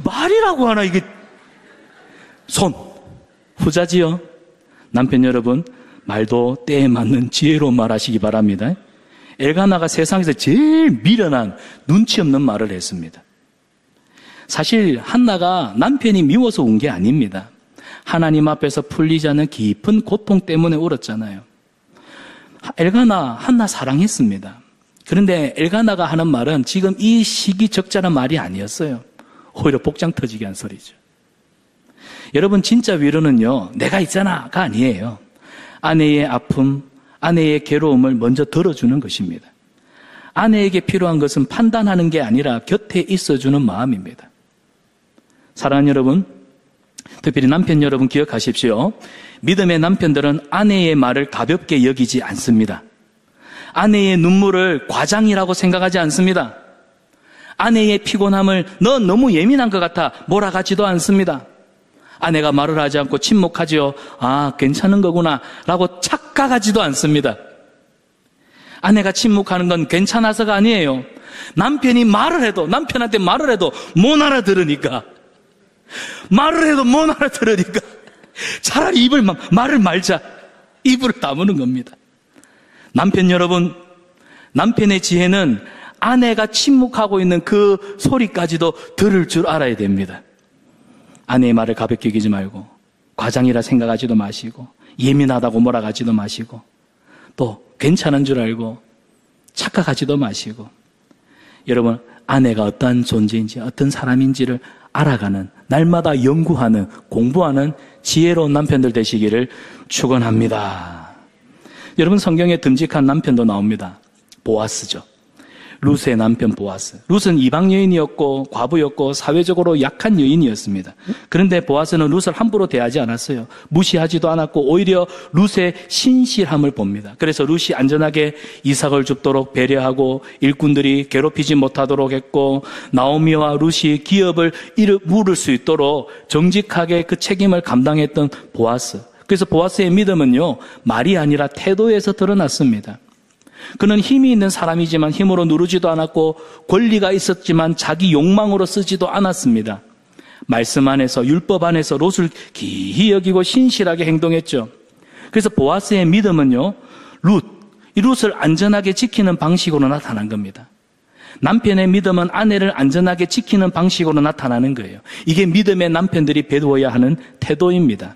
말이라고 하나, 이게. 손. 후자지요. 남편 여러분, 말도 때에 맞는 지혜로운 말 하시기 바랍니다. 엘가나가 세상에서 제일 미련한 눈치 없는 말을 했습니다. 사실 한나가 남편이 미워서 운 게 아닙니다. 하나님 앞에서 풀리지 않는 깊은 고통 때문에 울었잖아요. 엘가나, 한나 사랑했습니다. 그런데 엘가나가 하는 말은 지금 이 시기 적절한 말이 아니었어요. 오히려 복장 터지게 한 소리죠. 여러분, 진짜 위로는요, 내가 있잖아가 아니에요. 아내의 아픔, 아내의 괴로움을 먼저 들어주는 것입니다. 아내에게 필요한 것은 판단하는 게 아니라 곁에 있어주는 마음입니다. 사랑하는 여러분, 특별히 남편 여러분 기억하십시오. 믿음의 남편들은 아내의 말을 가볍게 여기지 않습니다. 아내의 눈물을 과장이라고 생각하지 않습니다. 아내의 피곤함을 너 너무 예민한 것 같아 몰아가지도 않습니다. 아내가 말을 하지 않고 침묵하지요. 아, 괜찮은 거구나 라고 착각하지도 않습니다. 아내가 침묵하는 건 괜찮아서가 아니에요. 남편이 말을 해도, 남편한테 말을 해도 못 알아들으니까, 말을 해도 못 알아들으니까 차라리 말을 말자, 입을 다무는 겁니다. 남편 여러분, 남편의 지혜는 아내가 침묵하고 있는 그 소리까지도 들을 줄 알아야 됩니다. 아내의 말을 가볍게 여기지 말고, 과장이라 생각하지도 마시고, 예민하다고 몰아가지도 마시고, 또 괜찮은 줄 알고 착각하지도 마시고, 여러분, 아내가 어떠한 존재인지, 어떤 사람인지를 알아가는, 날마다 연구하는, 공부하는 지혜로운 남편들 되시기를 축원합니다. 여러분, 성경에 듬직한 남편도 나옵니다. 보아스죠. 룻의 남편 보아스. 룻은 이방 여인이었고 과부였고 사회적으로 약한 여인이었습니다. 그런데 보아스는 룻을 함부로 대하지 않았어요. 무시하지도 않았고 오히려 룻의 신실함을 봅니다. 그래서 룻이 안전하게 이삭을 줍도록 배려하고 일꾼들이 괴롭히지 못하도록 했고, 나오미와 룻이 기업을 물을 수 있도록 정직하게 그 책임을 감당했던 보아스. 그래서 보아스의 믿음은요, 말이 아니라 태도에서 드러났습니다. 그는 힘이 있는 사람이지만 힘으로 누르지도 않았고, 권리가 있었지만 자기 욕망으로 쓰지도 않았습니다. 말씀 안에서, 율법 안에서 롯을 기히 여기고 신실하게 행동했죠. 그래서 보아스의 믿음은요, 이 롯을 안전하게 지키는 방식으로 나타난 겁니다. 남편의 믿음은 아내를 안전하게 지키는 방식으로 나타나는 거예요. 이게 믿음의 남편들이 배워야 하는 태도입니다.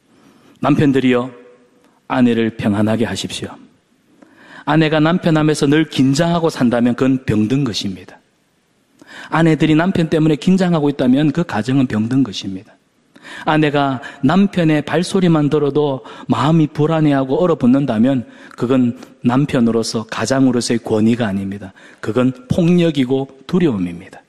남편들이요, 아내를 평안하게 하십시오. 아내가 남편 앞에서 늘 긴장하고 산다면 그건 병든 것입니다. 아내들이 남편 때문에 긴장하고 있다면 그 가정은 병든 것입니다. 아내가 남편의 발소리만 들어도 마음이 불안해하고 얼어붙는다면 그건 남편으로서, 가장으로서의 권위가 아닙니다. 그건 폭력이고 두려움입니다.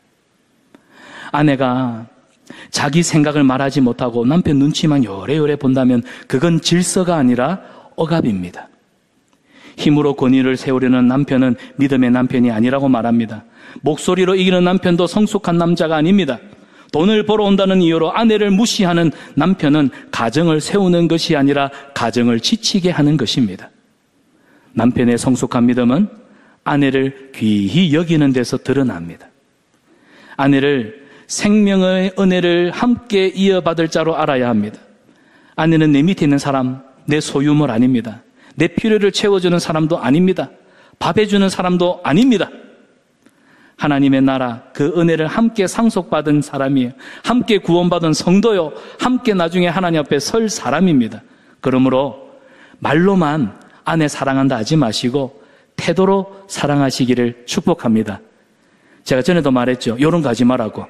아내가 자기 생각을 말하지 못하고 남편 눈치만 요래요래 본다면 그건 질서가 아니라 억압입니다. 힘으로 권위를 세우려는 남편은 믿음의 남편이 아니라고 말합니다. 목소리로 이기는 남편도 성숙한 남자가 아닙니다. 돈을 벌어온다는 이유로 아내를 무시하는 남편은 가정을 세우는 것이 아니라 가정을 지치게 하는 것입니다. 남편의 성숙한 믿음은 아내를 귀히 여기는 데서 드러납니다. 아내를 생명의 은혜를 함께 이어받을 자로 알아야 합니다. 아내는 내 밑에 있는 사람, 내 소유물 아닙니다. 내 필요를 채워주는 사람도 아닙니다. 밥 해주는 사람도 아닙니다. 하나님의 나라, 그 은혜를 함께 상속받은 사람이에요. 함께 구원받은 성도요, 함께 나중에 하나님 앞에 설 사람입니다. 그러므로 말로만 아내 사랑한다 하지 마시고 태도로 사랑하시기를 축복합니다. 제가 전에도 말했죠. 요런 거 하지 말라고.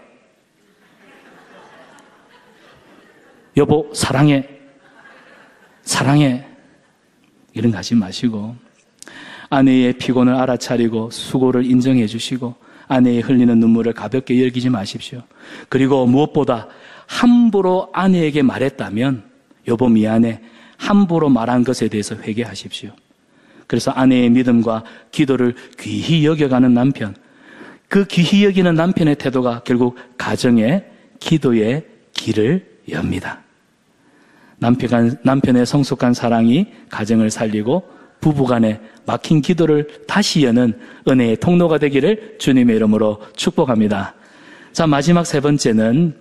여보 사랑해, 사랑해, 이런 거 하지 마시고 아내의 피곤을 알아차리고 수고를 인정해 주시고 아내의 흘리는 눈물을 가볍게 여기지 마십시오. 그리고 무엇보다 함부로 아내에게 말했다면 여보 미안해, 함부로 말한 것에 대해서 회개하십시오. 그래서 아내의 믿음과 기도를 귀히 여겨가는 남편, 그 귀히 여기는 남편의 태도가 결국 가정의 기도의 길을 엽니다. 남편의 성숙한 사랑이 가정을 살리고 부부간의 막힌 기도를 다시 여는 은혜의 통로가 되기를 주님의 이름으로 축복합니다. 자, 마지막 세 번째는